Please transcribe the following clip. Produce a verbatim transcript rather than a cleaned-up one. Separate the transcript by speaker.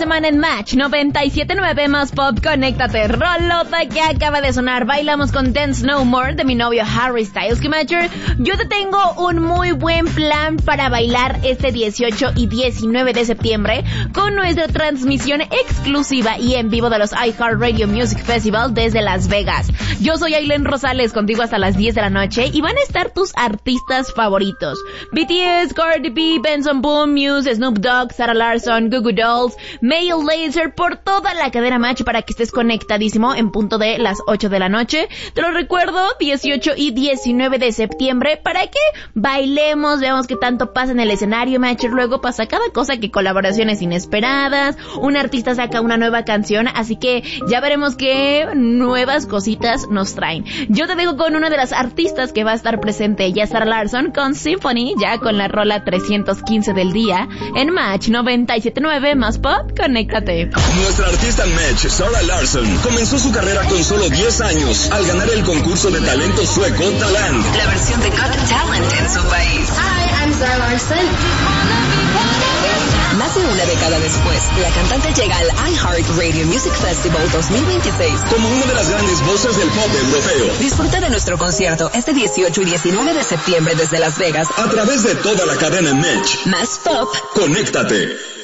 Speaker 1: semana en Match noventa y siete punto nueve más Pop. Conéctate, rolota que acaba de sonar. Bailamos con Dance No More de mi novio Harry Styles. Que Matcher, yo te tengo un muy buen plan para bailar este dieciocho y diecinueve de septiembre con nuestra transmisión exclusiva y en vivo de los iHeartRadio Music Festival desde Las Vegas. Yo soy Aileen Rosales, contigo hasta las diez de la noche y van a estar tus artistas favoritos: B T S, Cardi B, Benson Boone, Muse, Snoop Dogg, Sarah Larson, Goo Goo Dolls, Male Lazer, por toda la cadena Match para que estés conectadísimo en punto de las ocho de la noche. Te lo recuerdo, dieciocho y diecinueve de septiembre, para que bailemos, veamos qué tanto pasa en el escenario Match. Luego pasa cada cosa, que colaboraciones inesperadas, un artista saca una nueva canción, así que ya veremos qué nuevas cositas nos traen. Yo te dejo con una de las artistas que va a estar presente, ya Sarah Larson con Symphony, ya con la rola trescientos quince del día en Match noventa y siete punto nueve más Pop. Conéctate.
Speaker 2: Nuestra artista Match, Sarah Larson, comenzó su carrera con solo diez años al ganar el concurso de talento sueco Talent,
Speaker 3: la versión de Got Talent en su país.
Speaker 4: Hi, I'm Sarah Larson.
Speaker 3: Más de una década después, la cantante llega al iHeartRadio Music Festival dos mil veintiséis
Speaker 2: como una de las grandes voces del pop europeo.
Speaker 3: Disfruta de nuestro concierto este dieciocho y diecinueve de septiembre desde Las Vegas
Speaker 2: a través de toda la cadena Match.
Speaker 3: Más Pop.
Speaker 2: Conéctate.